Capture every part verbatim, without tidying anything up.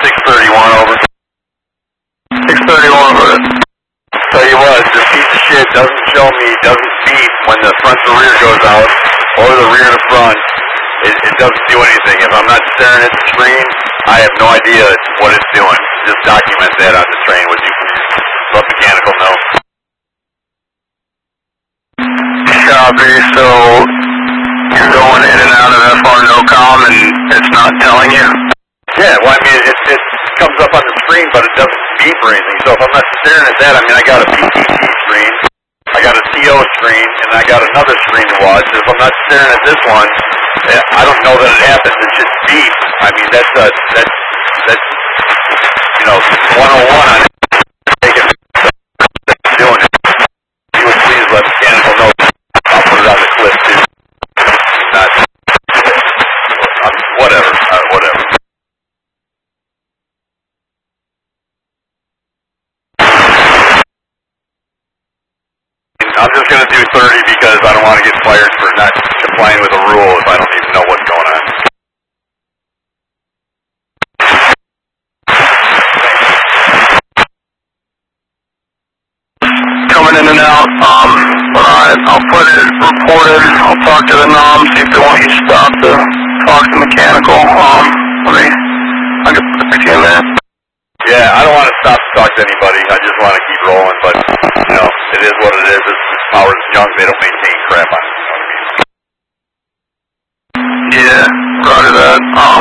six thirty-one, over. six thirty-one, over. Tell you what, this piece of shit doesn't show me, doesn't beep when the front to rear goes out, or the rear to front. It, it doesn't do anything. If I'm not staring at the screen, I have no idea what it's doing. Just document that on the train, would you please? Let mechanical know. Copy, so you're going in and out of F R NOCOM and it's not telling you? Yeah, well, I mean, it, it comes up on the screen, but it doesn't beep or anything. So if I'm not staring at that, I mean, I got a P T T screen, I got a C O screen, and I got another screen to watch. If I'm not staring at this one, I don't know that it happens. It just beeps. I mean, that's, uh, that's, that's, you know, one oh one on it. Take it. That's doing it. You would please let mechanical know. I'll put it on the clip, too. Not, um, whatever, uh, whatever. I'm just going to do thirty because I don't want to get fired for not complying with a rule if I don't even know what's going on. Coming in and out, um, alright, I'll put it reported, I'll talk to the N O M, see if they want you to stop to talk to mechanical, um, let me, I'll get back to you in a minute. Yeah, I don't want to stop to talk to anybody, I just want to keep rolling, but, you know, it is what it is, this, this power's junk, they don't maintain crap on it, you know what I mean? Yeah, roger that, um,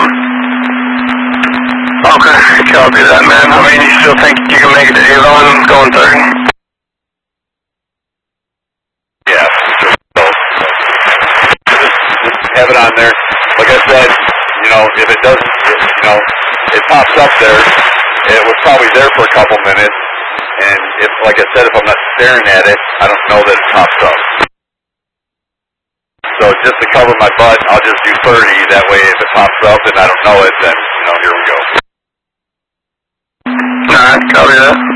okay, copy that, man. I mean, you still think you can make it to Avon going thirty? Yeah, sure. So, just, just have it on there. Like I said, you know, if it does, it, you know, it pops up there, it was probably there for a couple minutes, and if, like I said, if I'm not staring at it, I don't know that it pops up. So just to cover my butt, I'll just do thirty, that way if it pops up and I don't know it, then, you know, here we go. Alright, copy that.